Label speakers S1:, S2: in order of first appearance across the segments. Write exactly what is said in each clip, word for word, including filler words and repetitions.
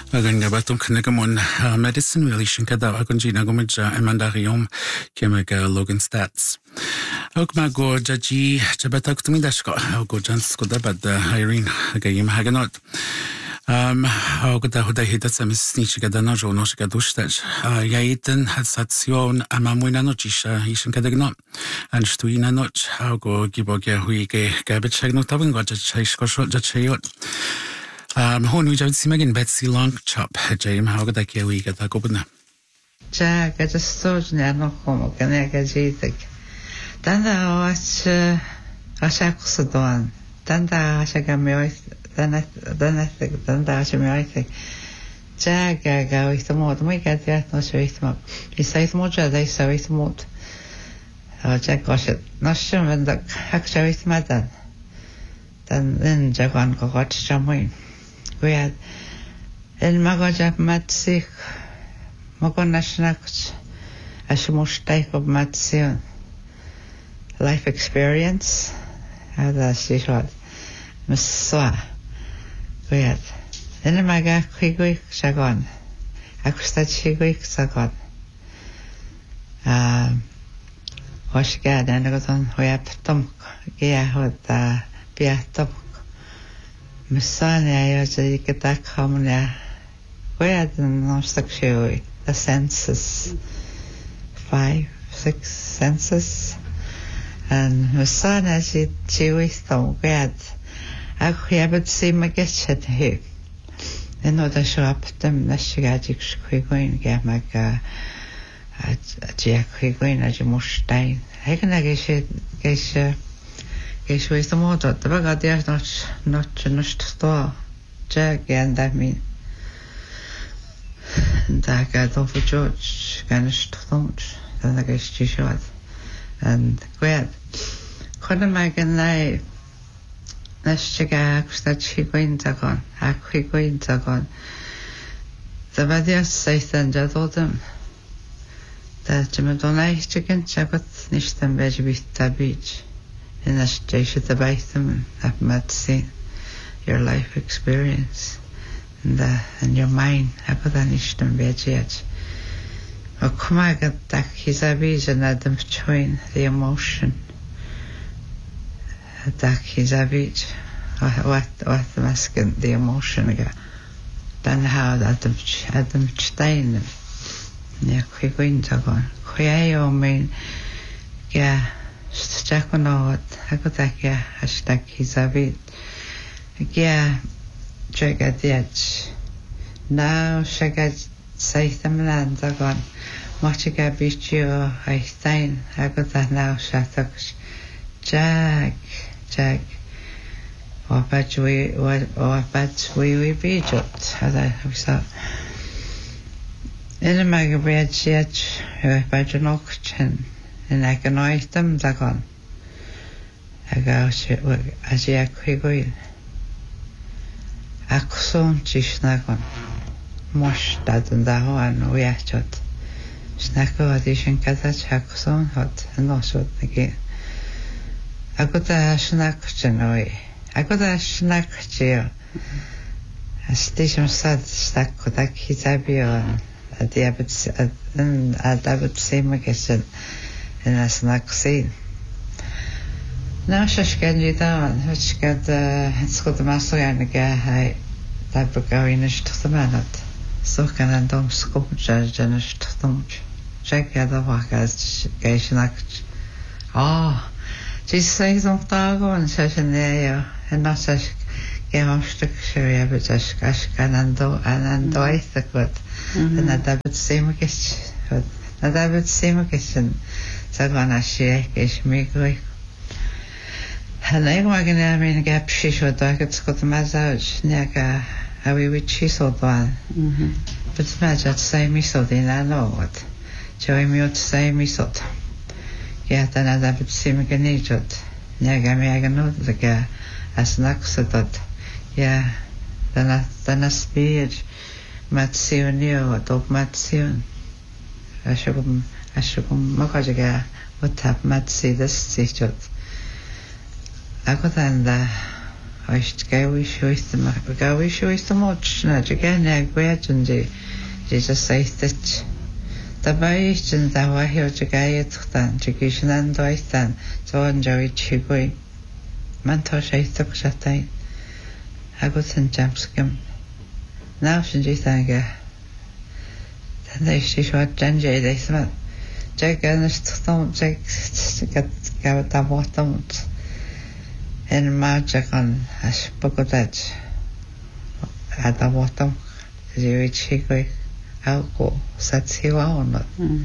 S1: Agan gabatum knigamon medicine relation kada agan jina gomja emandarium kemaga Logan Stats. Og mago jaji jabatak tumi dashko go jans skoda bad Irene agayim haganot. Um og da hoda hita samis nichi kada na jono shika dushtaj. Yaiten hadsation amamuina nochisha ishin kada gno. Anstuina noch go giboge huige gabet shagno tabin go jachishko shot jachayot. Um, hon we don't see Megan Betsy Long chop, James, how could I care we get that open?
S2: Jack, I just thought never come, can I get it? Then I watch a shack Sudan, then I shall get me, then I think, then I shall me, I think. Jack, I go with the mod, we get that, no sweet mug. He says more, they say it's mod. Oh, Jack got it, not sure when the actually it's madam. Then, then Jack one got some we had el magajap matsik magona snacks as most type of matsion life experience hada shishot miswa we had el maga khigui sagon akusta chigui sagon um hoshga danagon hoyaptom kia hota piatom Messiah, you get that common there. Where the non-sexual, the senses, five, six senses, and Messiah, she, she was so bad. I could see my guest at here. In order to show up them, let's get you going, get my a jack going as you must die. I can get you, get you. Is with the motor, the bag there's not not just store. Jack and I mean and I got off a George ganished thought, then I guess she shot. And quit. Couldn't make a night. Let's check out that she going to go. I quick going to go. The body says and I told them that you don't like chicken, check with Nishtan veg with the beach. In that station the bathroom that might see your life experience and uh, and your mind apa dan ishtem bejiat o kuma gatak hizabi janadam choin the emotion dak hizabi what what the maskin the emotion ga dan how that adam adam stein ne kwin tagon kwayo mean yeah Jack on out, I got that yeah, hashtag he's a bit. Yeah, check at the edge. Now, she got say them land are gone. Much I beat you, I stein, I got that now, shattocks. Jack, Jack. Or bet we, or bet we we beat it, as I saw. In the magazine, yet, by an auction. And I can noise them dagon. I go as I quickly. Axon chisnagon. Mosh that and the one we are shot. Snacko addition catach axon hot and also again. I got a snack generally. I got a snack chair. A station sad stack with a kitabio at the abbot's and at Abbott same again. In a snack scene. Now, Shashkan, you down, which got it's got the master and the guy that would go in a stomanat. So can I don't scope judge and a stomach. Check the other work as Gaishan. Oh, she says on Tago and Shashan there, and not such game of structure, but just Kashkan and do and do I the good. And that would seem a kitchen. And that would seem a kitchen. Sagana shake is me quick. And I want to mean gap she should like it's got a massage, Naka, how we would chisel one. But match at same missile in I know what. Joey me out say missile. Yet another would seem like an idiot. Naga me I know the guy as an accident. Yeah, then I then a speed. Matsion you or dog matsion. I should I should makajaga what have mat see this shot. I got and Oist gawi shuistama, gawi shuistamoch na jagana gwajunji, jisa saistich. Tabaishin zawahio jagayatutan, jagishanan doistan, zoan jawi chigui. Manto shaistak shatain. Agutan jamskim. Now shinjitanga. Tanda ishishwa janje deismat. Jaganishtum, jag gavatamotamut. En majakan as pogodaj. Adamotam, jawi chigui. Algo satsiwa onot.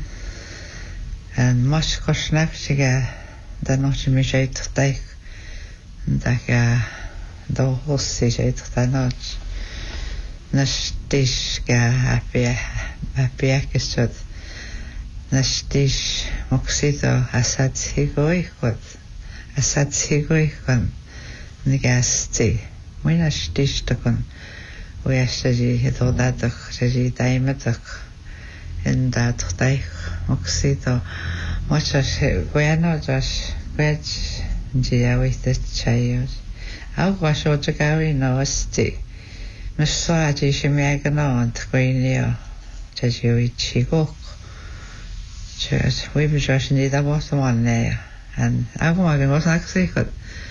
S2: En mas kosnak shiga da nochi mi jeit taik. Daga do hossi jeit tanot. Nastish ga apia apia kisot. Nastish moksito asatsigo ikot. Asatsigo ikon nigasti. Muy nastish takon. Uyastaji hitodadak, jaji daimadak, indadak daik, moksito, muchas, guayanojas, guaj, jiawita chayos. Agua shotagawi no asti. Nusaji shimiaganont, guineo, jaji chigok. Church, we be just need a bottom on there. And Agumagan was not secret.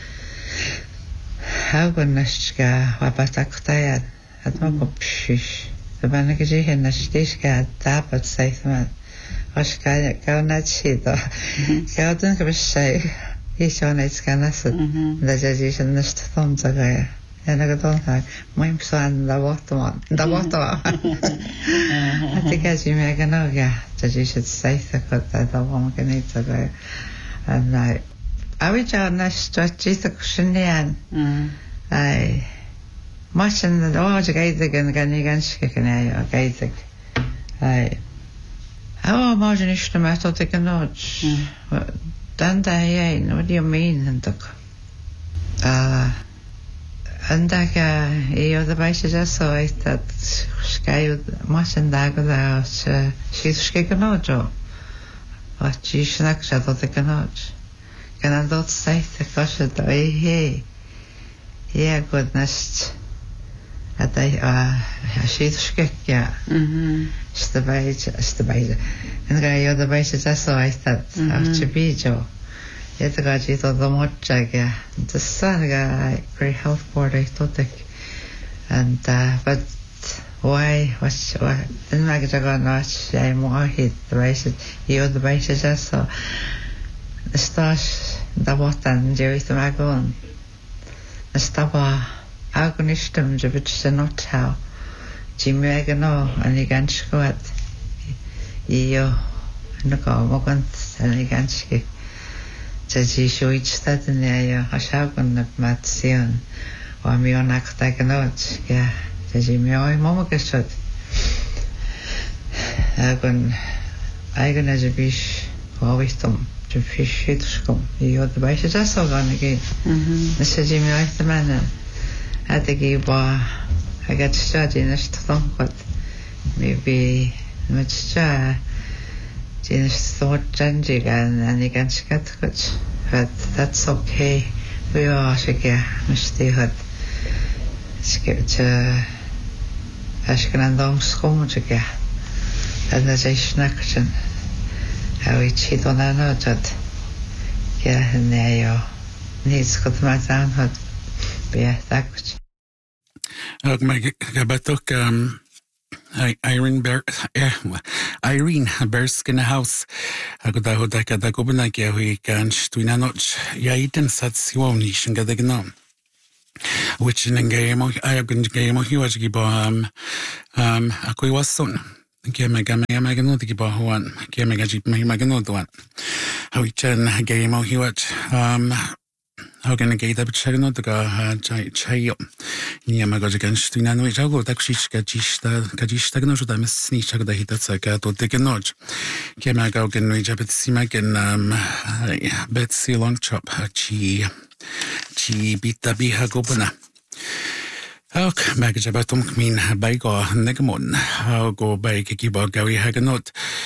S2: Agunashka, Wabataktayan. At mo ko pshish. Diba nagsihin na stish ka dapat sa isman. Os kaya kao na chito. Kao dun ka bishay. Isyo na iska nasad. Dajajishan na shtatom sa kaya. Yan nagadon sa mo yung psuan da botoman. Da botoman. At ika si mega no ga. Dajishan sa isa ko ta da wong kanit sa kaya. And I. Awi cha na shtrachita kushinian. Ay. Machin the oh gaidig and ganiganshik and I gaidig. I how imagine is the method take a notch. Then I what do you mean and the uh and that you the basis I saw it that sky machin dago she's shaking no job. What she snacks at the canot. Can I not say the question hey yeah goodness. At I uh she's skekja. Mhm. Stabaja stabaja. And ga yo the basis I saw I thought archibijo. Yet ga jito the mochaga. The sun ga very health board I thought and uh but why was why in my ga not I more hit the basis yo the basis I saw the stars the botan Jerry the magon. The staba Agonistum jabit not how Jimagano and the ganshquat Eo and the Gomogant and the ganski. Jaji show each that in the air, a shagon of Matsion or Mionak Taganot, yeah, Jaji Mio Momogasot. Agon Agon as a bish or wisdom to fish it scum. You the basis I saw gone again. The Sajimi like the man. At the giba, I got studying this thought, maybe much jar, Jin's thought janjig and you can scat but that's okay. We are shake, Mister Hut. Skip to Ashkanandom Scomachica, and as a snaction. How we cheat on another. Yeah, and there you needs got my down hut. Yeah, that
S1: Og meg gabatok um Irene Ber Irene Berskina House agoda hoda kada gobna ke hui kan stuina noch ya iten sat siwoni shinga degna which in game I have been game hi was giba um um akoi wason ke mega mega mega no giba huan ke mega jip mega mega no duan how chen game hi wat um how can I get up chagno to go chayo niema go gan stuina no jago tak shichka jista kajista gno da mesni chag da hitatsa ka to de gnoch ke ma go gan no jabet sima gan um Betsy long chop chi chi bita biha gobna ok mag jabatum min baigo negamon how go bai ki ba gawi haganot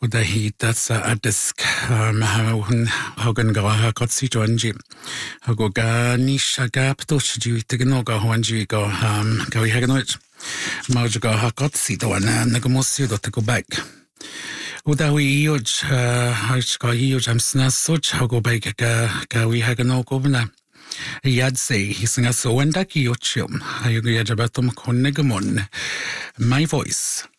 S1: Og det hitas a disk mahun hogan ga ha kotsi joanji. Hago ga nisha ga ptosh ju tigno ga hoanji ga um ga wi haganoit. Mauj ga ha kotsi do na nagamosi do to go back. Uda wi ioj haj ga ioj am sna soch hago back ga ga wi hagano go na. Yadse hisinga so wanda ki ochum. Hayo ga jabatum konnegamon. My voice.